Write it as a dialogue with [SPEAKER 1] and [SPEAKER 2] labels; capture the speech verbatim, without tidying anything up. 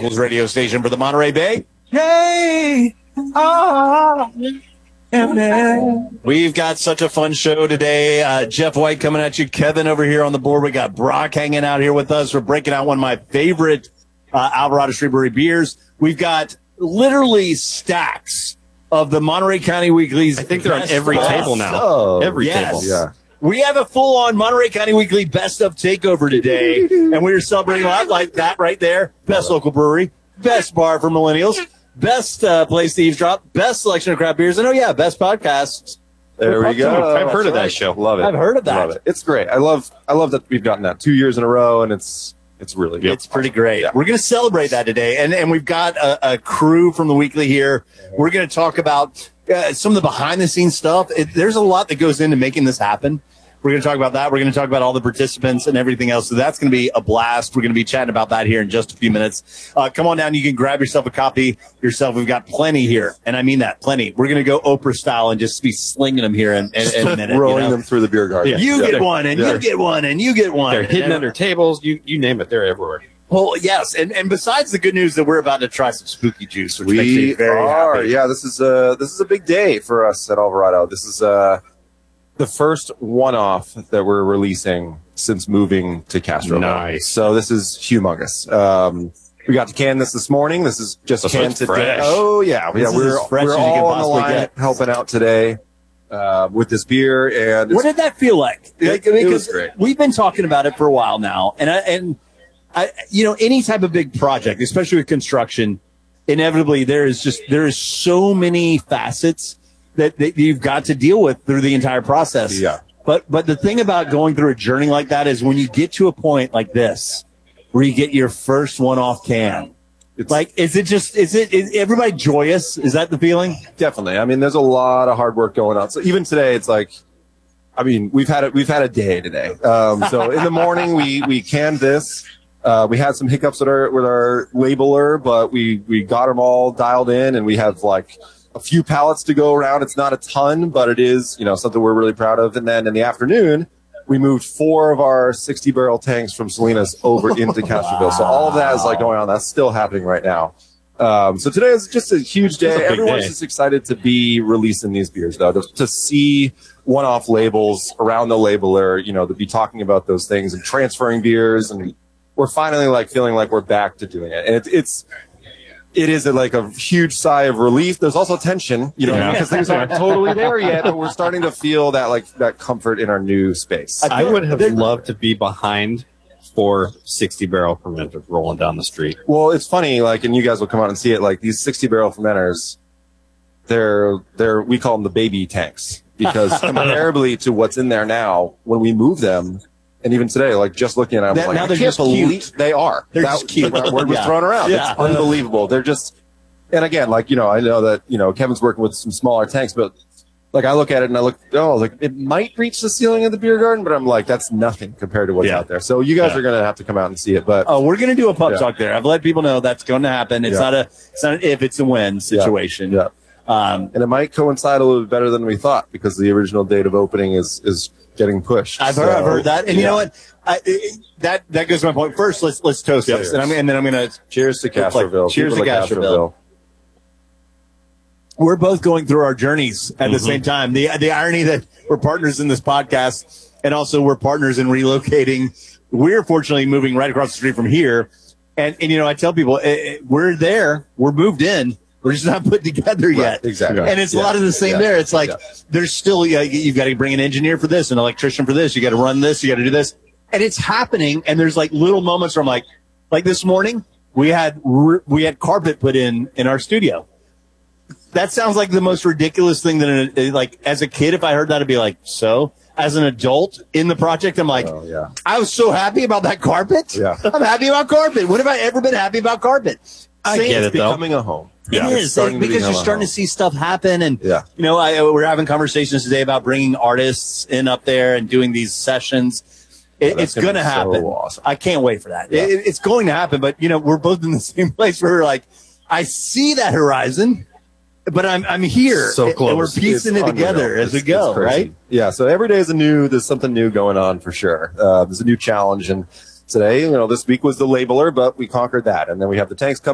[SPEAKER 1] locals radio station for the Monterey Bay.
[SPEAKER 2] Hey, ah,
[SPEAKER 1] we've got such a fun show today. Uh, Jeff White coming at you. Kevin over here on the board. We got Brock hanging out here with us. We're breaking out one of my favorite uh, Alvarado Street Brewery beers. We've got literally stacks of the Monterey County Weekly's.
[SPEAKER 3] I think they're on every table now.
[SPEAKER 2] Oh,
[SPEAKER 3] every
[SPEAKER 1] yes.
[SPEAKER 3] table.
[SPEAKER 2] Yeah.
[SPEAKER 1] We have a full-on Monterey County Weekly Best of Takeover today, and we are celebrating a lot like that right there. Best local brewery, best bar for millennials, best uh, place to eavesdrop, best selection of craft beers, and oh yeah, best podcasts.
[SPEAKER 2] There we go.
[SPEAKER 3] I've heard of that
[SPEAKER 2] right.
[SPEAKER 3] show.
[SPEAKER 2] Love it.
[SPEAKER 1] I've heard of that.
[SPEAKER 2] Love it. It's great. I love. I love that we've gotten that two years in a row, and it's it's really good.
[SPEAKER 1] It's pretty great.
[SPEAKER 2] Yeah.
[SPEAKER 1] We're going to celebrate that today, and and we've got a, a crew from the Weekly here. We're going to talk about uh, some of the behind-the-scenes stuff. It, there's a lot that goes into making this happen. We're going to talk about that. We're going to talk about all the participants and everything else. So that's going to be a blast. We're going to be chatting about that here in just a few minutes. Uh, come on down. You can grab yourself a copy yourself. We've got plenty here. And I mean that, plenty. We're going to go Oprah style and just be slinging them here in, in, in a minute.
[SPEAKER 2] Rolling
[SPEAKER 1] you know?
[SPEAKER 2] them through the beer garden.
[SPEAKER 3] Yeah.
[SPEAKER 1] You
[SPEAKER 2] Yeah.
[SPEAKER 1] get one, and
[SPEAKER 2] Yeah.
[SPEAKER 1] you get one, and you get one.
[SPEAKER 3] They're hidden
[SPEAKER 1] and,
[SPEAKER 3] under tables. You you name it. They're everywhere.
[SPEAKER 1] Well, yes. And, and besides the good news that we're about to try some spooky juice, which makes me
[SPEAKER 2] We
[SPEAKER 1] very
[SPEAKER 2] are.
[SPEAKER 1] happy.
[SPEAKER 2] Yeah, this is a this is a big day for us at Alvarado. This is uh the first one-off that we're releasing since moving to Castro.
[SPEAKER 3] Nice.
[SPEAKER 2] So this is humongous. Um, we got to can this this morning. This is just
[SPEAKER 3] So
[SPEAKER 2] canned
[SPEAKER 3] it's
[SPEAKER 2] today.
[SPEAKER 3] fresh.
[SPEAKER 2] Oh yeah,
[SPEAKER 1] This
[SPEAKER 2] yeah.
[SPEAKER 1] is
[SPEAKER 2] We're
[SPEAKER 1] as fresh
[SPEAKER 2] we're
[SPEAKER 1] as you can
[SPEAKER 2] all on the
[SPEAKER 1] possibly
[SPEAKER 2] line
[SPEAKER 1] get.
[SPEAKER 2] helping out today uh, with this beer, and
[SPEAKER 1] What
[SPEAKER 2] it's,
[SPEAKER 1] did that feel like?
[SPEAKER 2] It-
[SPEAKER 1] Like,
[SPEAKER 2] it was
[SPEAKER 1] because
[SPEAKER 2] great.
[SPEAKER 1] we've been talking about it for a while now, and I, and I, you know, any type of big project, especially with construction, inevitably there is just there is so many facets that, that you've got to deal with through the entire process.
[SPEAKER 2] Yeah.
[SPEAKER 1] But but the thing about going through a journey like that is when you get to a point like this, where you get your first one-off can.
[SPEAKER 2] it's
[SPEAKER 1] Like, is it just is it is everybody joyous? Is that the feeling?
[SPEAKER 2] definitely. I mean, there's a lot of hard work going on. So even today, it's like, I mean, we've had a, we've had a day today. Um, so in the morning, we we canned this. Uh, we had some hiccups with our with our labeler, but we we got them all dialed in, and we have like a few pallets to go around. It's not a ton, but it is, you know, something we're really proud of. And then in the afternoon, we moved four of our sixty barrel tanks from Salinas over into Castroville. So all of that is like going on. That's still happening right now. Um, so today is just a huge day.
[SPEAKER 3] It's a big
[SPEAKER 2] Everyone's
[SPEAKER 3] day.
[SPEAKER 2] just excited to be releasing these beers, though, to, to see one-off labels around the labeler, you know, to be talking about those things and transferring beers. And we're finally like feeling like we're back to doing it. And it, it's, it is a, like a huge sigh of relief. There's also tension, you know,
[SPEAKER 3] Yeah.
[SPEAKER 2] because things aren't totally there yet, but we're starting to feel that like that comfort in our new space.
[SPEAKER 3] I would have loved to be behind four sixty barrel fermenters rolling down the street.
[SPEAKER 2] Well, it's funny, like, and you guys will come out and see it, like these sixty barrel fermenters, they're, they're, we call them the baby tanks because comparably to what's in there now, when we move them, and even today, like just looking at them,
[SPEAKER 1] That-
[SPEAKER 2] I'm like,
[SPEAKER 1] now
[SPEAKER 2] I
[SPEAKER 1] they're
[SPEAKER 2] can't
[SPEAKER 1] just
[SPEAKER 2] believe
[SPEAKER 1] cute.
[SPEAKER 2] they are.
[SPEAKER 1] They're
[SPEAKER 2] that,
[SPEAKER 1] just cute.
[SPEAKER 2] That word was
[SPEAKER 1] Yeah.
[SPEAKER 2] thrown around.
[SPEAKER 1] Yeah.
[SPEAKER 2] It's unbelievable. They're just, and again, like, you know, I know that, you know, Kevin's working with some smaller tanks, but like I look at it and I look, oh, like it might reach the ceiling of the beer garden, but I'm like, that's nothing compared to what's
[SPEAKER 3] Yeah.
[SPEAKER 2] out there. So you guys
[SPEAKER 3] Yeah.
[SPEAKER 2] are going to have to come out and see it. But
[SPEAKER 1] Oh, we're going to do a pub
[SPEAKER 2] Yeah.
[SPEAKER 1] talk there. I've let people know that's going to happen. It's
[SPEAKER 2] Yeah.
[SPEAKER 1] not a, it's not an if, it's a when situation.
[SPEAKER 2] yeah.
[SPEAKER 1] Um,
[SPEAKER 2] And it might coincide a little bit better than we thought because the original date of opening is, is getting pushed.
[SPEAKER 1] I've heard,
[SPEAKER 2] So,
[SPEAKER 1] I've heard that, and you
[SPEAKER 2] yeah.
[SPEAKER 1] know what? I, it, that that goes to my point. First, let's let's toast
[SPEAKER 2] Cheers.
[SPEAKER 1] this, and, I'm, and then I'm going to.
[SPEAKER 2] Cheers to
[SPEAKER 1] It's like,
[SPEAKER 2] Castroville.
[SPEAKER 1] cheers
[SPEAKER 2] People
[SPEAKER 1] to
[SPEAKER 2] of
[SPEAKER 1] Castroville. We're both going through our journeys at the
[SPEAKER 3] Mhm.
[SPEAKER 1] same time. The the irony that we're partners in this podcast, and also we're partners in relocating. We're fortunately moving right across the street from here, and and you know I tell people eh, eh, we're there, we're moved in. We're just not put together yet.
[SPEAKER 2] Right, exactly.
[SPEAKER 1] And it's a
[SPEAKER 2] Yeah.
[SPEAKER 1] lot of the same
[SPEAKER 2] Yeah.
[SPEAKER 1] there. It's like,
[SPEAKER 2] Yeah.
[SPEAKER 1] there's still, yeah, you've got to bring an engineer for this, an electrician for this. You got to run this. You got to do this. And it's happening. And there's like little moments where I'm like, like this morning, we had, r- we had carpet put in, in our studio. That sounds like the most ridiculous thing that, uh, like, as a kid, if I heard that, I'd be like, so? As an adult in the project, I'm like,
[SPEAKER 2] Oh, yeah.
[SPEAKER 1] I was so happy about that carpet.
[SPEAKER 2] Yeah.
[SPEAKER 1] I'm happy about carpet. When have I ever been happy about carpet?
[SPEAKER 3] I
[SPEAKER 1] Same-
[SPEAKER 3] get
[SPEAKER 2] It's
[SPEAKER 3] it, though.
[SPEAKER 2] becoming a home.
[SPEAKER 1] It
[SPEAKER 2] It's
[SPEAKER 1] is
[SPEAKER 2] starting to
[SPEAKER 1] because
[SPEAKER 2] become
[SPEAKER 1] you're
[SPEAKER 2] a
[SPEAKER 1] starting
[SPEAKER 2] home.
[SPEAKER 1] to see stuff happen, and
[SPEAKER 2] Yeah.
[SPEAKER 1] you know, I, we're having conversations today about bringing artists in up there and doing these sessions. It,
[SPEAKER 2] that's
[SPEAKER 1] it's
[SPEAKER 2] gonna
[SPEAKER 1] going to
[SPEAKER 2] be so
[SPEAKER 1] happen.
[SPEAKER 2] awesome.
[SPEAKER 1] I can't wait for that.
[SPEAKER 2] Yeah.
[SPEAKER 1] It, it's going to happen, but you know, we're both in the same place where we're like, I see that horizon, but I'm I'm here,
[SPEAKER 3] So
[SPEAKER 1] and- and we're
[SPEAKER 3] close.
[SPEAKER 1] piecing
[SPEAKER 2] It's
[SPEAKER 1] it together
[SPEAKER 2] unreal.
[SPEAKER 1] as we
[SPEAKER 2] It's-
[SPEAKER 1] go,
[SPEAKER 2] it's crazy.
[SPEAKER 1] right?
[SPEAKER 2] Yeah. So every day is a new. There's something new going on for sure. Uh, there's a new challenge, and today, you know, this week was the labeler, but we conquered that, and then we have the tanks coming.